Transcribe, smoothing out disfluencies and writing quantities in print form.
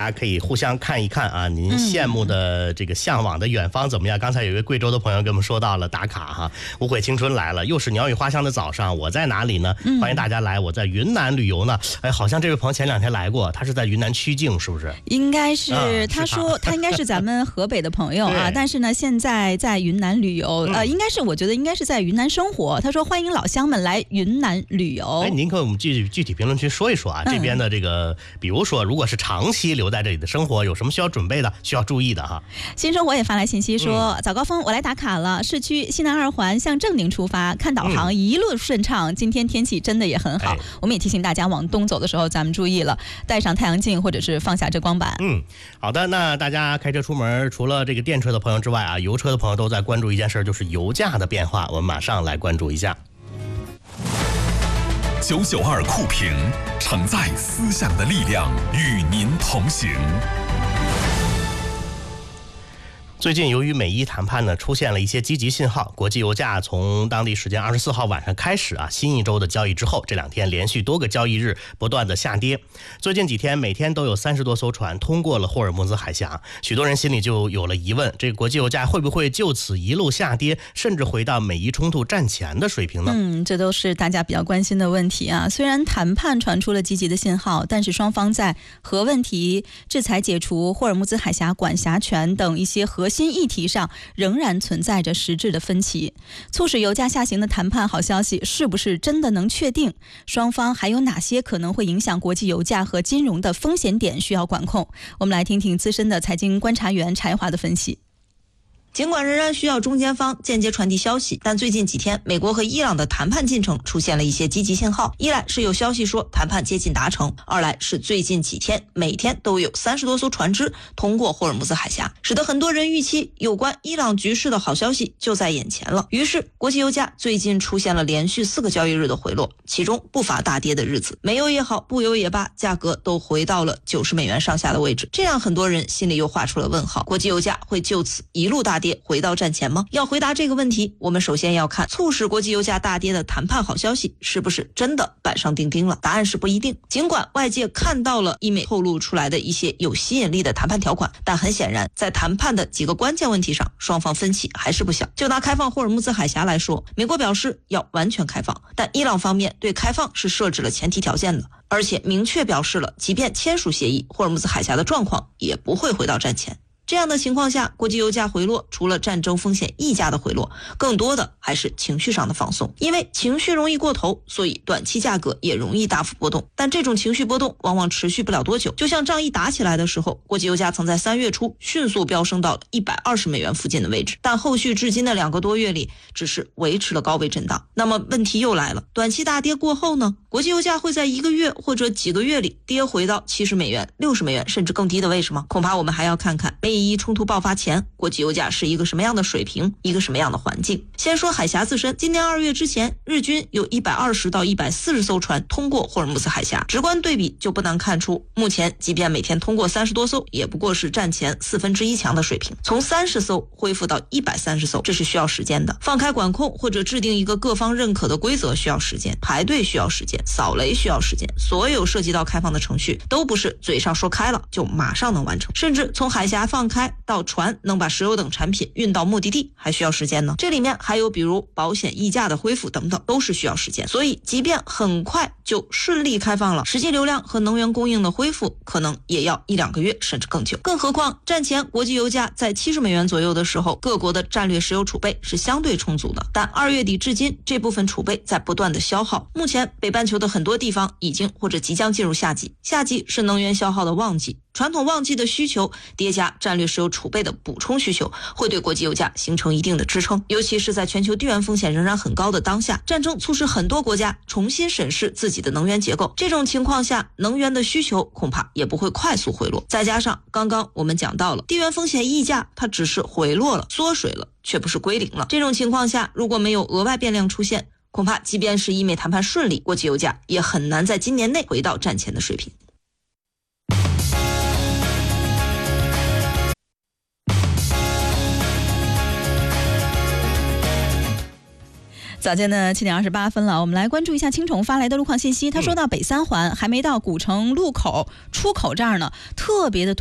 家可以互相看一看啊，您羡慕的这个向往的远方怎么样？刚才有一位贵州的朋友跟我们说到了打卡哈，无悔青春来了，又是鸟语花香的早上，我在哪里呢？欢迎大家来，我在云南旅游呢。哎，好像这位朋友前2天来过，他是在云南曲靖，是不是？ 应该是，他说他应该是咱们河北的朋友啊，但是呢，现在在云南旅游，应该是我觉得应该是在云南生活。他说欢迎老乡们来云南旅游。 哎，您跟我们具体评论区说一说啊，这边的这个，比如说如果是长期留在这里的生活，有什么需要准备的、需要注意的哈？ 新生活也发来信息说，早高峰我来打卡了，市区西南2环向正宁出发，看导航一路顺畅，今天天气真的也很好。我们也提醒大家往东走的时候，咱们注意了，带上太阳镜或者是放下遮光板。 好的，那大家开车出门，除了这个电车的朋友之外啊，油车的朋友都在关注一件事，就是油价的变化。我们马上来关注一下。 992酷评，承载思想的力量，与您同行。 最近由于美伊谈判呢出现了一些积极信号，国际油价从当地时间24号晚上开始啊，新一周的交易之后，这2天连续多个交易日不断的下跌。最近几天每天都有30多艘船通过了霍尔木兹海峡，许多人心里就有了疑问，这个国际油价会不会就此一路下跌，甚至回到美伊冲突战前的水平呢？ 这都是大家比较关心的问题啊。虽然谈判传出了积极的信号，但是双方在核问题、制裁解除、霍尔木兹海峡管辖权等一些核新议题上仍然存在着实质的分歧。促使油价下行的谈判好消息是不是真的能确定？双方还有哪些可能会影响国际油价和金融的风险点需要管控？我们来听听资深的财经观察员柴华的分析。 尽管仍然需要中间方间接传递消息，但最近几天美国和伊朗的谈判进程出现了一些积极信号。一来是有消息说谈判接近达成，二来是最近几天每天都有30多艘船只通过霍尔木兹海峡，使得很多人预期有关伊朗局势的好消息就在眼前了。于是国际油价最近出现了连续4个交易日的回落，其中不乏大跌的日子，煤油也好，布油也罢，价格都回到了90美元上下的位置，这让很多人心里又画出了问号，国际油价会就此一路大跌回到战前吗？要回答这个问题，我们首先要看促使国际油价大跌的谈判好消息是不是真的板上钉钉了。答案是不一定。尽管外界看到了伊美透露出来的一些有吸引力的谈判条款，但很显然在谈判的几个关键问题上，双方分歧还是不小。就拿开放霍尔木兹海峡来说，美国表示要完全开放，但伊朗方面对开放是设置了前提条件的，而且明确表示了即便签署协议，霍尔木兹海峡的状况也不会回到战前。这样的情况下，国际油价回落，除了战争风险溢价的回落，更多的还是情绪上的放松。因为情绪容易过头，所以短期价格也容易大幅波动。但这种情绪波动往往持续不了多久。就像仗一打起来的时候，国际油价曾在3月初迅速飙升到了120美元附近的位置，但后续至今的2个多月里，只是维持了高位震荡。那么问题又来了，短期大跌过后呢？国际油价会在1个月或者几个月里跌回到70美元、60美元甚至更低的位置吗？恐怕我们还要看看美伊冲突爆发前，国际油价是一个什么样的水平，一个什么样的环境。先说海峡自身，今年2月之前，日均有120到140艘船通过霍尔木兹海峡，直观对比就不难看出，目前即便每天通过30多艘，也不过是战前1/4强的水平。从30艘恢复到130艘，这是需要时间的。放开管控或者制定一个各方认可的规则需要时间，排队需要时间，扫雷需要时间，所有涉及到开放的程序都不是嘴上说开了就马上能完成，甚至从海峡放开到船能把石油等产品运到目的地还需要时间呢。这里面还有比如保险溢价的恢复等等，都是需要时间。所以即便很快就顺利开放了，实际流量和能源供应的恢复可能也要1-2个月甚至更久。更何况战前国际油价在70美元左右的时候，各国的战略石油储备是相对充足的，但2月底至今，这部分储备在不断的消耗。目前北半球的很多地方已经或者即将进入夏季，夏季是能源消耗的旺季，传统旺季的需求叠加战略石油储备的补充需求，会对国际油价形成一定的支撑。尤其是在全球地缘风险仍然很高的当下，战争促使很多国家重新审视自己的能源结构，这种情况下，能源的需求恐怕也不会快速回落。再加上刚刚我们讲到了地缘风险溢价，它只是回落了、缩水了，却不是归零了。这种情况下，如果没有额外变量出现，恐怕即便是伊美谈判顺利，国际油价也很难在今年内回到战前的水平。 早间的7点28分了，我们来关注一下青虫发来的路况信息。他说到北3环还没到古城路口出口这儿呢，特别的堵。